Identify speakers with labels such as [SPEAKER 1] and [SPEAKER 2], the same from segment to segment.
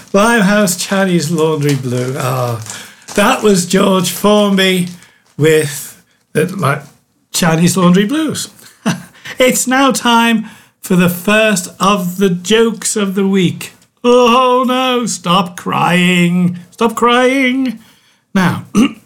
[SPEAKER 1] Limehouse Chinese Laundry Blue. That was George Formby with Chinese Laundry Blues. It's now time for the first of the jokes of the week. Oh no, stop crying. Stop crying. Now,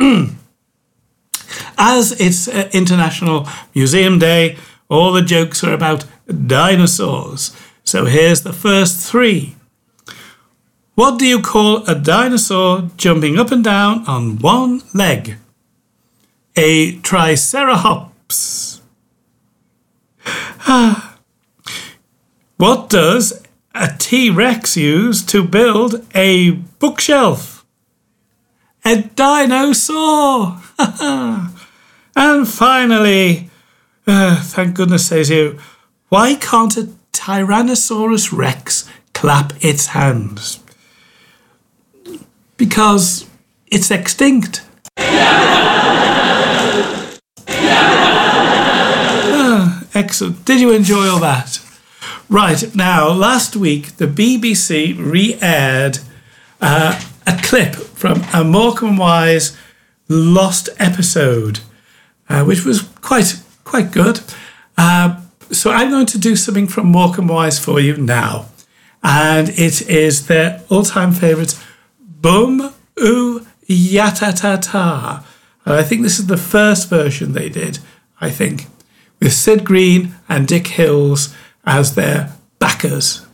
[SPEAKER 1] as it's International Museum Day, all the jokes are about dinosaurs. So here's the first three. What do you call a dinosaur jumping up and down on one leg? A triceratops. What does a T-Rex use to build a bookshelf? A dinosaur. And finally, thank goodness says you, why can't a Tyrannosaurus Rex clap its hands? Because it's extinct. Excellent. Did you enjoy all that? Right, now, last week, the BBC re-aired a clip from a Morecambe & Wise lost episode, which was quite good. So I'm going to do something from Morecambe & Wise for you now. And it is their all-time favourite, Boom Ooh Yatatata. And I think this is the first version they did, I think, with Sid Green and Dick Hills as their backers.